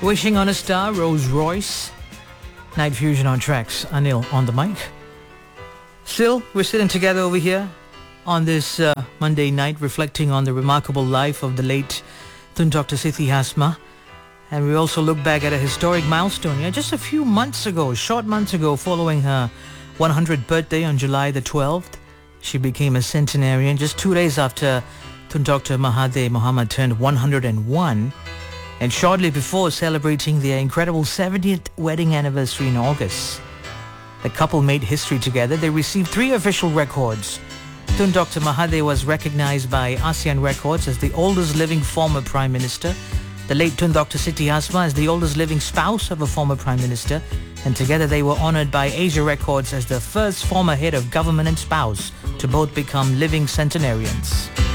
Wishing on a Star, Rose Royce. Night Fusion on tracks, Anil on the mic. Still, we're sitting together over here on this Monday night reflecting on the remarkable life of the late Tun Dr. Siti Hasma. And we also look back at a historic milestone. Yeah, just a few months ago, short months ago, following her 100th birthday on July the 12th, she became a centenarian just 2 days after Tun Dr. Mahathir Mohamad turned 101. And shortly before celebrating their incredible 70th wedding anniversary in August. The couple made history together. They received 3 official records. Tun Dr. Mahathir was recognized by ASEAN Records as the oldest living former Prime Minister. The late Tun Dr. Siti Hasma as the oldest living spouse of a former Prime Minister. And together they were honored by Asia Records as the first former head of government and spouse to both become living centenarians.